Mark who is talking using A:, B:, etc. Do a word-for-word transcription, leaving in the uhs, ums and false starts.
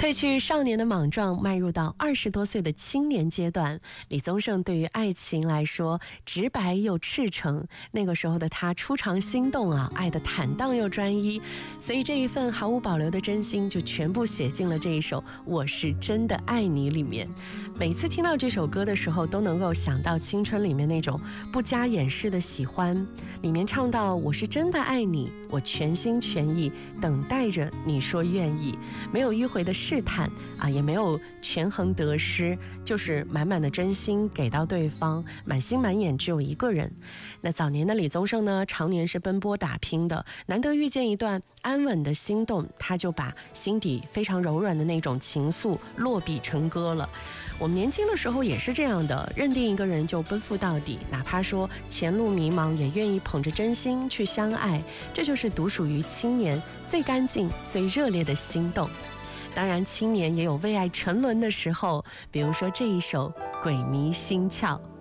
A: 褪去少年的莽撞，迈入到二十多岁的青年阶段，李宗盛对于爱情来说直白又赤诚。那个时候的他初尝心动啊，爱得坦荡又专一，所以这一份毫无保留的真心就全部写进了这一首《我是真的爱你》里面。每次听到这首歌的时候，都能够想到青春里面那种不加掩饰的喜欢。里面唱到我是真的爱你，我全心全意等待着你说愿意，没有迂回的试探啊，也没有权衡得失，就是满满的真心给到对方，满心满眼只有一个人。那早年的李宗盛呢，常年是奔波打拼的，难得遇见一段安稳的心动，他就把心底非常柔软的那种情愫落笔成歌了。我们年轻的时候也是这样的，认定一个人就奔赴到底，哪怕说前路迷茫，也愿意捧着真心去相爱，这就是独属于青年最干净最热烈的心动。当然青年也有为爱沉沦的时候，比如说这一首《鬼迷心窍》。